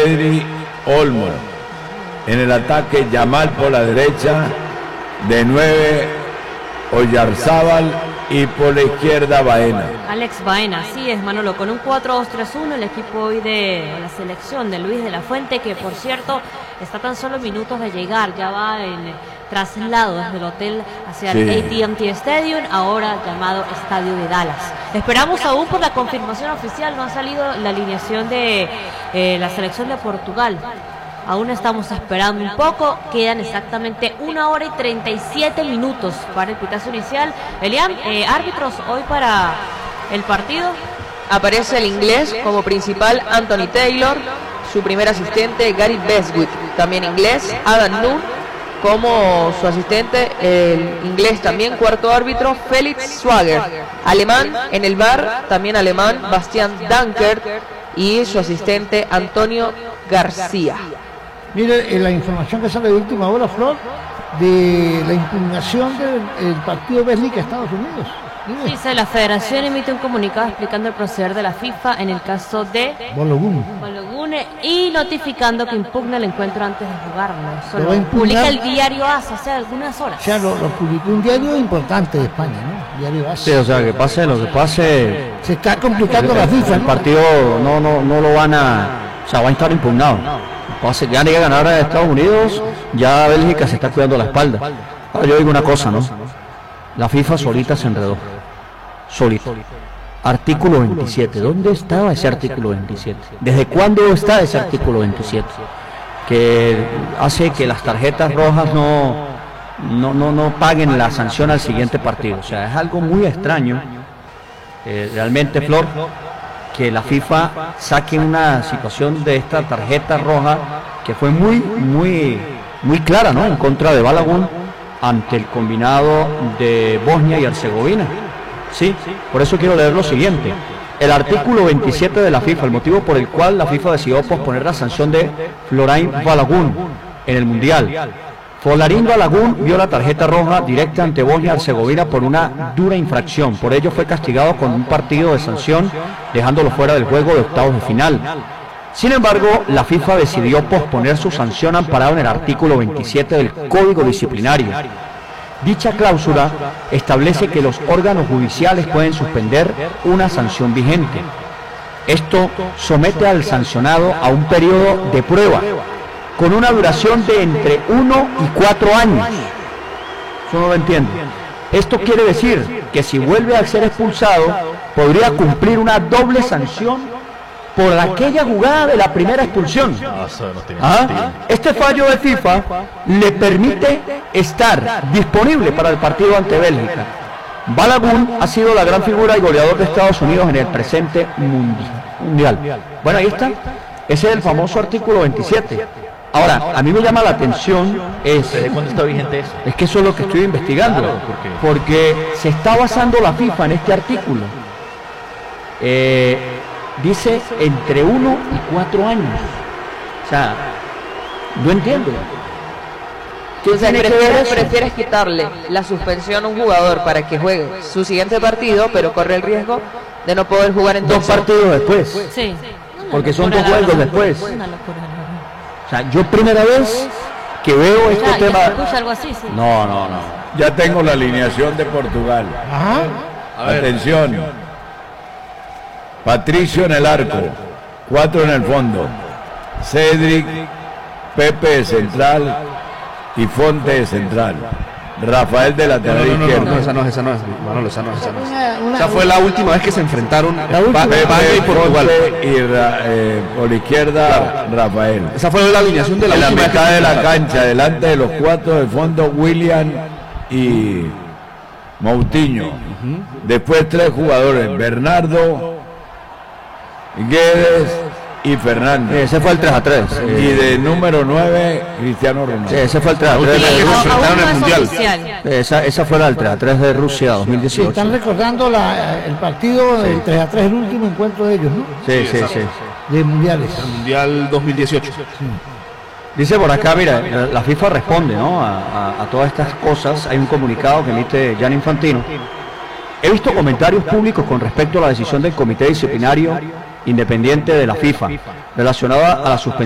Pedri Olmo. En el ataque, Yamal por la derecha, de 9 Oyarzábal y por la izquierda Baena. Alex Baena, así es, Manolo, con un 4-2-3-1 el equipo hoy de la selección de Luis de la Fuente, que por cierto está tan solo minutos de llegar, ya va en traslado desde el hotel hacia el AT&T Stadium, ahora llamado Estadio de Dallas. Esperamos aún por la confirmación oficial, no ha salido la alineación de la selección de Portugal. Aún estamos esperando un poco, quedan exactamente 1 hora y 37 minutos para el pitazo inicial. Elian, árbitros hoy para el partido. Aparece el inglés como principal Anthony Taylor, su primer asistente Gary Beswick, también inglés, Adam Nutt como su asistente, el inglés también, cuarto árbitro Felix Schwager, alemán en el VAR, también alemán Bastian Dankert y su asistente Antonio García. Mire, la información que sale de última hora, Flor, de la impugnación del partido Bélgica-Estados Unidos. Dice, la federación emite un comunicado explicando el proceder de la FIFA en el caso de Balogun y notificando que impugna el encuentro antes de jugarlo. Eso lo publica el diario AS hace algunas horas. O sea, lo publicó un diario importante de España, ¿no? Diario AS. Sí, o sea, que pase lo que pase. Se está complicando la FIFA. El partido no lo van a. O sea, va a estar impugnado. Ya ni que ganar a Estados Unidos, ya Bélgica se está cuidando la espalda. Ahora yo digo una cosa, ¿no? La FIFA solita se enredó. Solito. Artículo 27. ¿Dónde estaba ese artículo 27? ¿Desde cuándo está ese artículo 27? Que hace que las tarjetas rojas no paguen la sanción al siguiente partido. O sea, es algo muy extraño. Realmente, Flor, que la FIFA saque una situación de esta tarjeta roja que fue muy clara, ¿no? En contra de Balogun ante el combinado de Bosnia y Herzegovina. Sí, por eso quiero leer lo siguiente. El artículo 27 de la FIFA, el motivo por el cual la FIFA decidió posponer la sanción de Florent Balogun en el Mundial. Florent Balogun vio la tarjeta roja directa ante Bosnia y Herzegovina por una dura infracción. Por ello fue castigado con un partido de sanción, dejándolo fuera del juego de octavos de final. Sin embargo, la FIFA decidió posponer su sanción amparado en el artículo 27 del Código Disciplinario. Dicha cláusula establece que los órganos judiciales pueden suspender una sanción vigente. Esto somete al sancionado a un periodo de prueba, con una duración de entre 1 y 4 años. Eso no lo entiendo. Esto quiere decir que si vuelve a ser expulsado, podría cumplir una doble sanción por aquella jugada de la primera expulsión. Este fallo de FIFA le permite estar disponible para el partido ante Bélgica. Balogun ha sido la gran figura y goleador de Estados Unidos en el presente mundial. Bueno, ahí está. Ese es el famoso artículo 27. Ahora, a mí me llama la atención ¿Desde cuándo está vigente eso? Es que eso es lo que estoy investigando. Claro, porque se está basando la FIFA en este artículo. Dice entre 1 y 4 años. O sea, no entiendo. Prefieres quitarle la suspensión a un jugador para que juegue su siguiente partido, pero corre el riesgo de no poder jugar en 2 partidos después. Sí. Porque son 2 juegos después. O sea, yo primera vez que veo este tema. Algo así, sí. No. Ya tengo la alineación de Portugal. Atención. Patricio en el arco, 4 en el fondo, Cedric, Pepe de central y Fonte de central, Rafael de lateral izquierdo. Esa no es. Manolo, esa no es. Esa fue la última vez que se enfrentaron Pepe y Portugal. Y por izquierda Rafael. Esa fue la alineación de la última mitad de la cancha, delante de los 4 del fondo, William y Moutinho. Después 3 jugadores, Bernardo, Guedes y Fernández. Ese fue el 3-3. Y de número 9, Cristiano Ronaldo. Ese fue el 3-3 de enfrentaron el Mundial. Esa fue la del 3-3 de Rusia 2018. Están recordando el partido del 3-3, el último encuentro de ellos, ¿no? Sí. De mundiales. El Mundial 2018. Dice por acá, mira, la FIFA responde, ¿no? a todas estas cosas. Hay un comunicado que emite Gianni Infantino. He visto comentarios públicos con respecto a la decisión del Comité Disciplinario Independiente de la FIFA relacionada a la suspensión